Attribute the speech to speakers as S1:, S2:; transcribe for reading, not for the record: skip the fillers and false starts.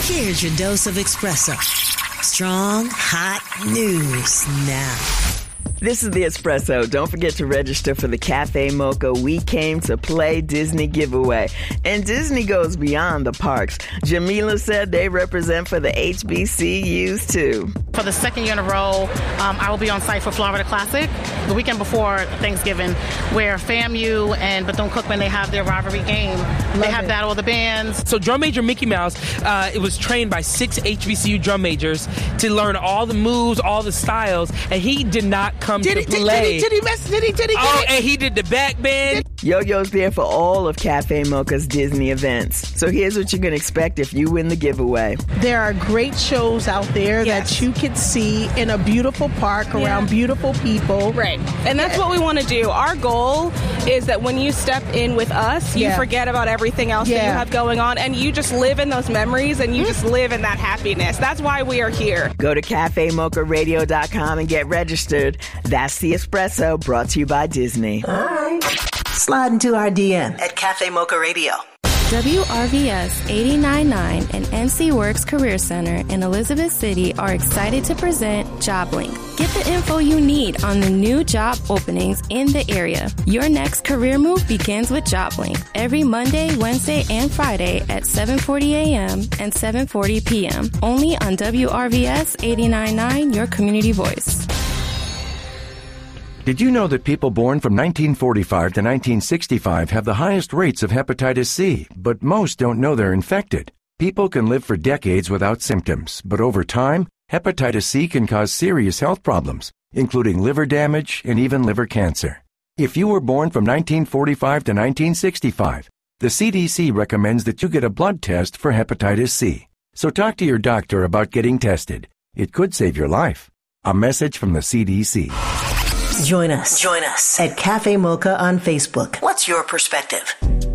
S1: Here's your dose of espresso. Strong, hot news now.
S2: This is the Espresso. Don't forget to register for the Cafe Mocha We Came to Play Disney giveaway. And Disney goes beyond the parks. Jamila said they represent for the HBCUs too.
S3: For the second year in a row, I will be on site for Florida Classic the weekend before Thanksgiving, where FAMU and Bethune-Cookman, they have their rivalry game. They have Battle of the Bands.
S4: So drum major Mickey Mouse, it was trained by 6 HBCU drum majors to learn all the moves, all the styles, and he did not come to play.
S5: Did he get it?
S4: And he did the back bend.
S2: Yo-Yo's there for all of Cafe Mocha's Disney events. So here's what you can expect if you win the giveaway.
S5: There are great shows out there that you can see in a beautiful park around beautiful people.
S6: Right. And that's what we want to do. Our goal is that when you step in with us, you forget about everything else that you have going on, and you just live in those memories, and you just live in that happiness. That's why we are here.
S2: Go to CafeMochaRadio.com and get registered. That's the Espresso, brought to you by Disney.
S1: All right. Slide into our DM at Cafe Mocha Radio.
S7: WRVS 89.9 and MC Works Career Center in Elizabeth City are excited to present JobLink. Get the info you need on the new job openings in the area. Your next career move begins with JobLink every Monday, Wednesday, and Friday at 7:40 a.m. and 7:40 p.m. Only on WRVS 89.9, your community voice.
S8: Did you know that people born from 1945 to 1965 have the highest rates of hepatitis C, but most don't know they're infected? People can live for decades without symptoms, but over time, hepatitis C can cause serious health problems, including liver damage and even liver cancer. If you were born from 1945 to 1965, the CDC recommends that you get a blood test for hepatitis C. So talk to your doctor about getting tested. It could save your life. A message from the CDC.
S1: Join us at Cafe Mocha on Facebook. What's your perspective?